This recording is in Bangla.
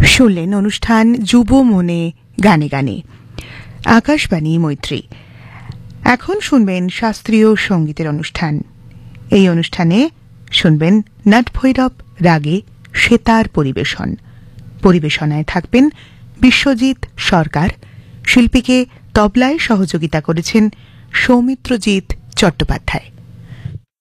শুনলেন অনুষ্ঠান যুব মনে গানে গানে, আকাশবাণী মৈত্রী। এখন শুনবেন শাস্ত্রীয় সঙ্গীতের অনুষ্ঠান। এই অনুষ্ঠানে শুনবেন নটভৈরব রাগে সেতার পরিবেশনায় থাকবেন বিশ্বজিৎ সরকার। শিল্পীকে তবলায় সহযোগিতা করেছেন সৌমিত্রজিৎ চট্টোপাধ্যায়।